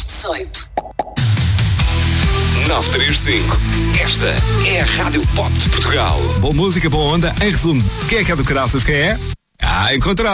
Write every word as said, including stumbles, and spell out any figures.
dezoito. nove três cinco. Esta é a Rádio Pop de Portugal. Boa música, boa onda. Em resumo, quem é que é do caraças? Quem é? Ah, encontrar.